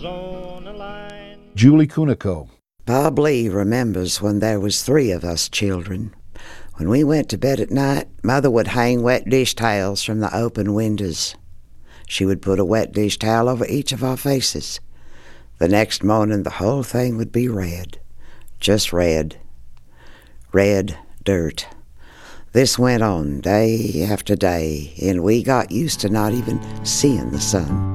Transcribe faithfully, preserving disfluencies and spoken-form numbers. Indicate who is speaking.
Speaker 1: on the line.
Speaker 2: Julie Kunico.
Speaker 3: Bob Lee remembers when there was three of us children. When we went to bed at night, Mother would hang wet dish towels from the open windows. She would put a wet dish towel over each of our faces. The next morning, the whole thing would be red. Just red. Red dirt. This went on day after day, and we got used to not even seeing the sun.